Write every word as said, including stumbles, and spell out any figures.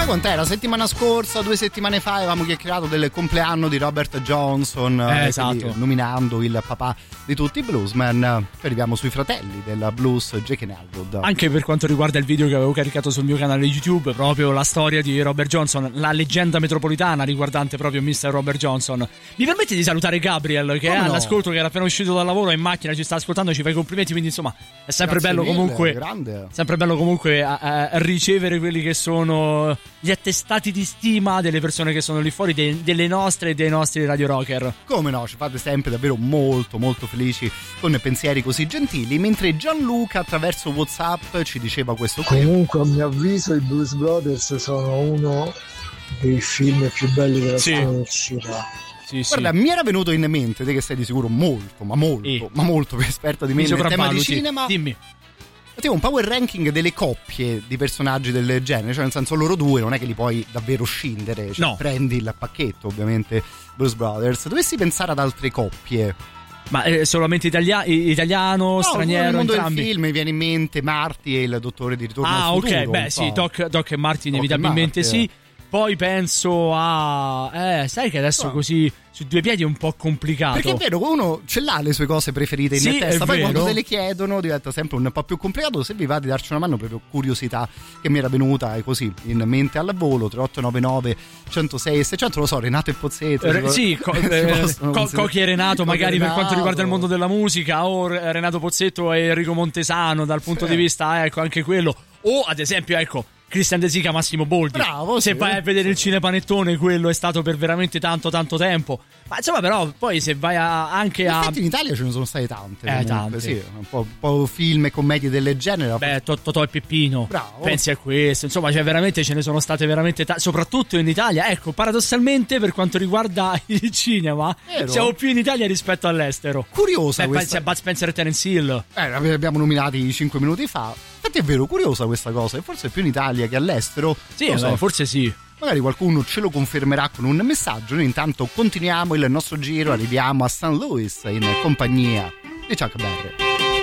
quant'è? La settimana scorsa, due settimane fa, avevamo chiacchierato del compleanno di Robert Johnson, eh, esatto, nominando il papà di tutti i bluesman. Arriviamo sui fratelli del blues, Jake and Elwood. Anche per quanto riguarda il video che avevo caricato sul mio canale YouTube, proprio la storia di Robert Johnson, la leggenda metropolitana riguardante proprio mister Robert Johnson. Mi permette di salutare Gabriel, che oh, è no. all'ascolto, che era appena uscito dal lavoro, in macchina, ci sta ascoltando, ci fa i complimenti, quindi insomma è sempre Grazie bello mille, comunque grande. sempre bello comunque a, a ricevere quelli che sono gli attestati di stima delle persone che sono lì fuori, de, delle nostre e dei nostri radio rocker. Come no, ci fate sempre davvero molto molto felici con pensieri così gentili, mentre Gianluca attraverso WhatsApp ci diceva questo qui. Comunque a mio avviso i Blues Brothers sono uno dei film più belli della sì. storia del cinema. Sì, Guarda, sì. mi era venuto in mente, te che sei di sicuro molto, ma molto, eh. ma molto più esperto di me Mi nel tema di sopravvaluti. cinema. Dimmi. Tipo un power ranking delle coppie di personaggi del genere, cioè nel senso loro due non è che li puoi davvero scindere, cioè no. prendi il pacchetto ovviamente Blues Brothers. Dovessi pensare ad altre coppie, ma eh, solamente italia- italiano, no, straniero, nel mondo entrambi? del film mi viene in mente Marty e il dottore di Ritorno Ah, al Futuro. ok, beh un sì, po'. Doc, Doc e Marty Doc inevitabilmente e Marty, sì. eh. Poi penso a... Eh, sai che adesso Oh. così su due piedi è un po' complicato. Perché è vero che uno ce l'ha le sue cose preferite in Sì, testa, è poi vero. quando te le chiedono diventa sempre un po' più complicato. Se vi va di darci una mano, proprio curiosità che mi era venuta e così in mente al volo. Tre otto nove nove centosei seicento, lo so, Renato e Pozzetto, Eh, sì, co- eh, co- Cochi e Renato, Cochi magari e per quanto Renato. riguarda il mondo della musica, o Renato Pozzetto e Enrico Montesano dal punto Sì. di vista, ecco, anche quello, o ad esempio, ecco, Christian De Sica, Massimo Boldi. Bravo, se sì. vai a vedere il cinepanettone, quello è stato per veramente tanto tanto tempo. Ma insomma, però poi se vai a, anche In a effetti in Italia ce ne sono state tante, Eh, comunque, tante. sì, un po', un po' film e commedie del genere. beh, Totò e Peppino, Bravo. pensi a questo, insomma, cioè veramente ce ne sono state veramente tante, soprattutto in Italia. Ecco, paradossalmente per quanto riguarda il cinema, Vero? siamo più in Italia rispetto all'estero. Curiosa Beh, pensi questa. a Bud Spencer e Terence Hill. Eh, li abbiamo nominati cinque minuti fa. Infatti è vero, curiosa questa cosa, e forse più in Italia che all'estero. Sì, Non lo so. beh, forse sì. Magari qualcuno ce lo confermerà con un messaggio. Noi intanto continuiamo il nostro giro, arriviamo a Saint Louis in compagnia di Chuck Berry.